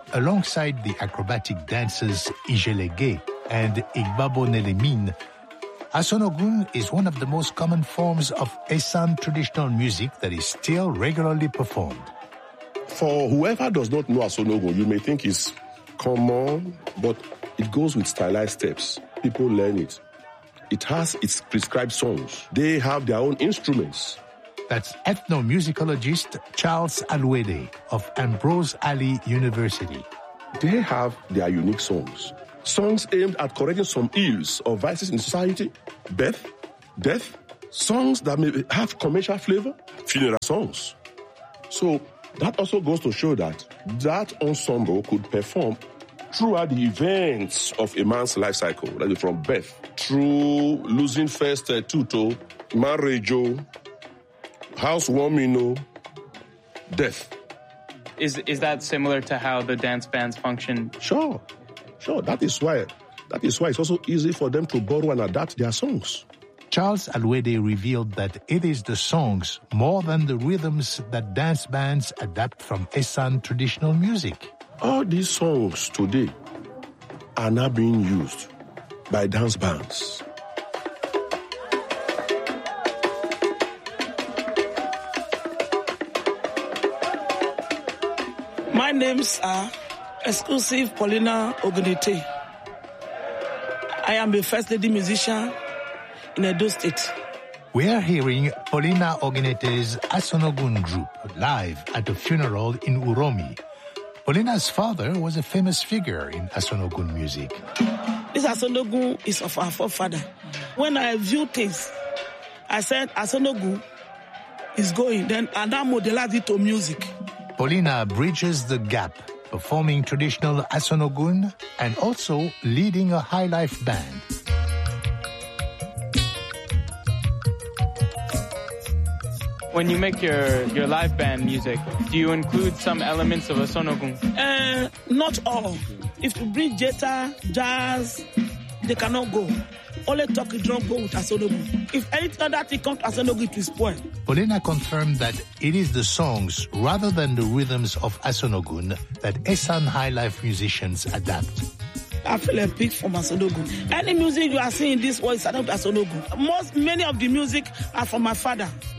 alongside the acrobatic dancers Ijelege and Igbabo Nelemin, Asonogun is one of the most common forms of Esan traditional music that is still regularly performed. For whoever does not know Asonogun, you may think it's common, but it goes with stylized steps. People learn it. It has its prescribed songs. They have their own instruments. That's ethnomusicologist Charles Alwede of Ambrose Ali University. They have their unique songs. Songs aimed at correcting some ills or vices in society, birth, death, songs that may have commercial flavor, funeral songs. So that also goes to show that ensemble could perform throughout the events of a man's life cycle, like from birth through losing first tuto, marriage, housewarming, death. Is that similar to how the dance bands function? Sure. That is why it's also easy for them to borrow and adapt their songs. Charles Alwede revealed that it is the songs more than the rhythms that dance bands adapt from Esan traditional music. All these songs today are now being used by dance bands. My names are Exclusive Paulina Ogunite. I am a first lady musician in Edo State. We are hearing Paulina Ogunite's Asonogun group live at a funeral in Uromi. Paulina's father was a famous figure in Asonogun music. This Asonogun is of our forefather. When I viewed things, I said Asonogun is going, then and I modelized it to music. Paulina bridges the gap, performing traditional Asonogun and also leading a high life band. When you make your live band music, do you include some elements of Asonogun? Not all. If you bring jetta, jazz, they cannot go. Only talking drum go with Asonogun. If anything other thing comes to Asonogun, it will spoil. Paulina confirmed that it is the songs rather than the rhythms of Asonogun that Esan high life musicians adapt. I feel a pick from Asonogun. Any music you are seeing in this world is not Asonogun. Many of the music are from my father.